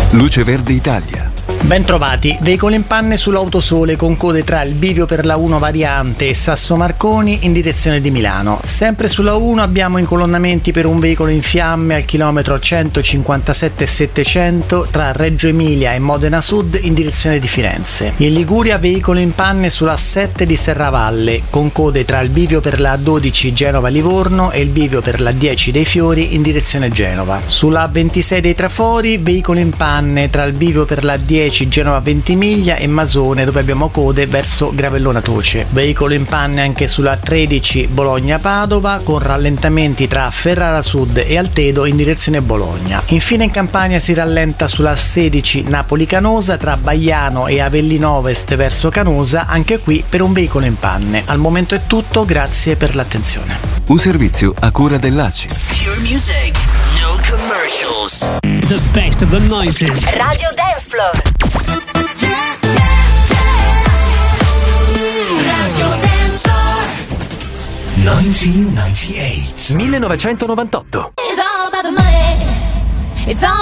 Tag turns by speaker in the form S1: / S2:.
S1: Luce Verde Italia.
S2: Bentrovati, veicolo in panne sull'Autosole con code tra il bivio per la 1 variante e Sasso Marconi in direzione di Milano. Sempre sulla 1 abbiamo incolonnamenti per un veicolo in fiamme al chilometro 157,700 tra Reggio Emilia e Modena Sud in direzione di Firenze. In Liguria veicolo in panne sulla 7 di Serravalle con code tra il bivio per la 12 Genova-Livorno e il bivio per la 10 dei Fiori in direzione Genova. Sulla 26 dei Trafori veicolo in panne tra il bivio per la 10 Genova-Ventimiglia e Masone dove abbiamo code verso Gravellona Toce. Veicolo in panne anche sulla 13 Bologna-Padova con rallentamenti tra Ferrara Sud e Altedo in direzione Bologna. Infine in Campania si rallenta sulla 16 Napoli-Canosa tra Baiano e Avellino Ovest verso Canosa, anche qui per un veicolo in panne. Al momento è tutto, grazie per l'attenzione.
S1: Un servizio a cura dell'ACI.
S3: Pure music, no commercials.
S4: The best of the 90s.
S3: Radio Dance Floor. Radio Dance Floor.
S4: 1998.
S2: 1998.
S5: It's all about the money. It's all